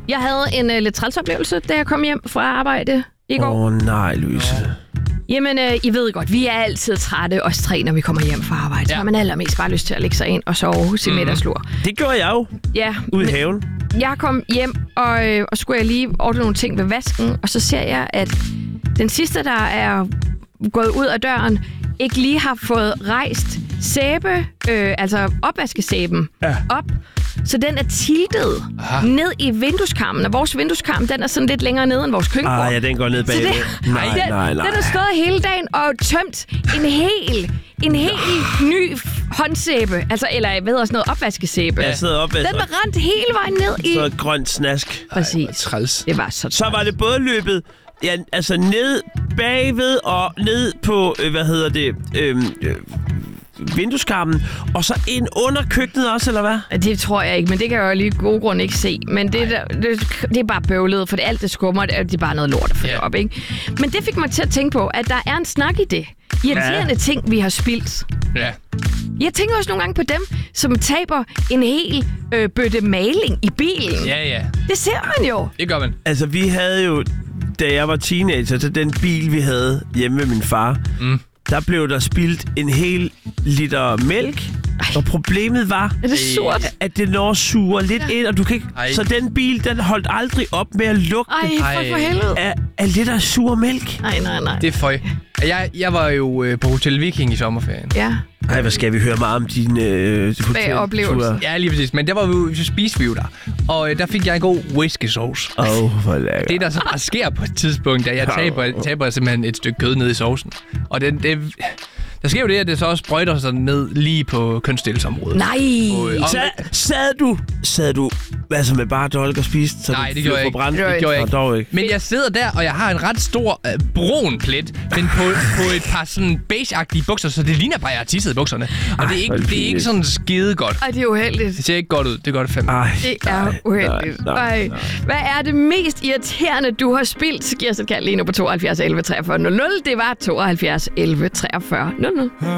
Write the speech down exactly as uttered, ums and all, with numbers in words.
Jeg havde en uh, lidt træls oplevelse, da jeg kom hjem fra arbejde i går. Åh oh, nej, Louise. Jamen, øh, I ved godt, vi er altid trætte, os tre, når vi kommer hjem fra arbejde. Ja. Så har man allermest bare lyst til at lægge sig ind og sove hos sin mm. middagslur. Det gjorde jeg jo. Ja. Ude i haven. Jeg kom hjem, og, øh, og skulle jeg lige ordne nogle ting ved vasken, og så ser jeg, at den sidste, der er gået ud af døren, ikke lige har fået rejst sæbe, øh, altså opvaskesæben, ja. op. Så den er tiltet Aha. ned i vindueskarmen, og vores vindueskarm, den er sådan lidt længere nede end vores køkkenbord. Ah, ja, den går ned bagved. Det, nej, den, nej, nej. Den har stået hele dagen og tømt en hel, en helt ny håndsæbe, altså, eller hvad hedder sådan noget, opvaskesæbe. Ja, sidder opvask. Den var rendt hele vejen ned i... Så grønt snask. Præcis. Ej, træls. Det var så træls. Så var det både løbet, ja, altså ned bagved og ned på, øh, hvad hedder det, øh, øh, vindueskarmen, og så ind under køkkenet også, eller hvad? Det tror jeg ikke, men det kan jeg jo lige gode grund ikke se. Men det, der, det, det er bare bøvlet, for det, alt det skummer, det er, det er bare noget lort at få yeah. det op, ikke? Men det fik mig til at tænke på, at der er en snak i det. Irriterende ja. ting, vi har spildt. Ja. Jeg tænker også nogle gange på dem, som taber en hel øh, bøtte maling i bilen. Ja, ja. Det ser man jo. Det gør man. Altså, vi havde jo, da jeg var teenager, så den bil, vi havde hjemme med min far, mm. der blev der spildt en hel liter mælk. Ej. Og problemet var, er det surt? at det når suger lidt ja. ind, og du kan ikke... Ej. Så den bil, den holdt aldrig op med at lugte Ej, for, for helvede. af, af lidt af sur mælk. Nej, nej, nej. Det er føj. Jeg, jeg var jo øh, på Hotel Viking i sommerferien. Ja. Ej, hvad skal vi høre meget om dine øh, oplevelser? Ja, lige præcis. Men der var vi jo, så spiste vi jo der. Og øh, der fik jeg en god whisky sauce. Åh, oh, hvor lækkert. Det, der så bare sker på et tidspunkt, da jeg taber, taber simpelthen et stykke kød ned i saucen. Og det, det, der sker jo det, at det så også sprøjter sig ned lige på kønsdelsområdet. Nej! Og, øh, sad, sad du, sad du altså med bare dolk og spiste? Så nej, det gjorde jeg ikke. Brændt? Det gjorde jeg ikke. Dog ikke. Men jeg sidder der, og jeg har en ret stor øh, brun plet, men på, på et par sådan beige-agtige bukser, så det ligner bare, at jeg har tisset i bukserne. Og det er ikke, det er ikke sådan skide godt. Ej, det er uheldigt. Det ser ikke godt ud. Det gør det fandme. Ej, det er nej, uheldigt. Nej, nej, nej. Hvad er det mest irriterende, du har spildt? Så giver os et kald lige nu på tooghalvfjerds elleve treogfyrre nul nul. Det var tooghalvfjerds elleve treogfyrre nul nul.